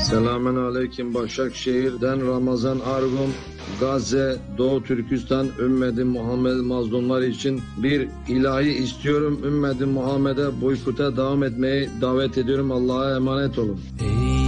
Selamun aleyküm. Başakşehir'den Ramazan Argum. Gazze, Doğu Türkistan, Ümmeti Muhammed mazlumlar için bir ilahi istiyorum. Ümmeti Muhammed'e boykota devam etmeyi davet ediyorum. Allah'a emanet olun.